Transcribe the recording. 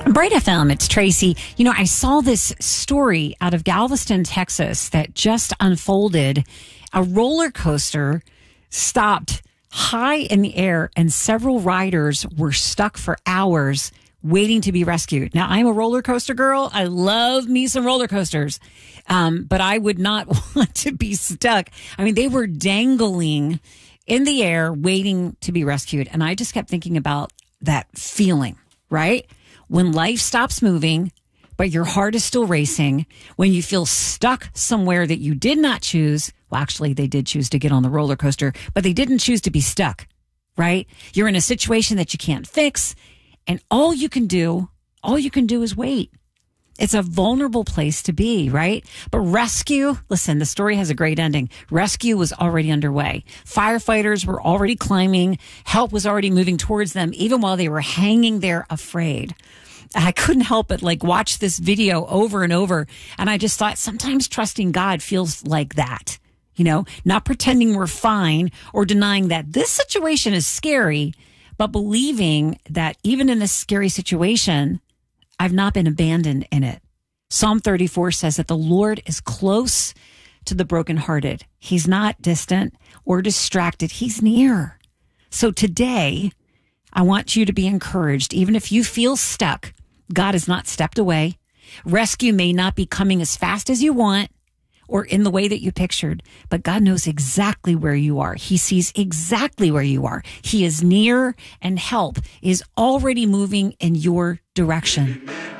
Bright FM, it's Tracy. You know, I saw this story out of Galveston, Texas that just unfolded. A roller coaster stopped high in the air and several riders were stuck for hours waiting to be rescued. Now, I'm a roller coaster girl. I love me some roller coasters. But I would not want to be stuck. I mean, they were dangling in the air waiting to be rescued. And I just kept thinking about that feeling, right? When life stops moving, but your heart is still racing, when you feel stuck somewhere that you did not choose. Well, actually, they did choose to get on the roller coaster, but they didn't choose to be stuck, right? You're in a situation that you can't fix, and all you can do is wait. It's a vulnerable place to be, right? But rescue, listen, the story has a great ending. Rescue was already underway. Firefighters were already climbing. Help was already moving towards them, even while they were hanging there afraid. I couldn't help but watch this video over and over. And I just thought sometimes trusting God feels like that, you know, not pretending we're fine or denying that this situation is scary, but believing that even in this scary situation, I've not been abandoned in it. Psalm 34 says that the Lord is close to the brokenhearted. He's not distant or distracted. He's near. So today, I want you to be encouraged. Even if you feel stuck, God has not stepped away. Rescue may not be coming as fast as you want or in the way that you pictured, but God knows exactly where you are. He sees exactly where you are. He is near, and help is already moving in your direction.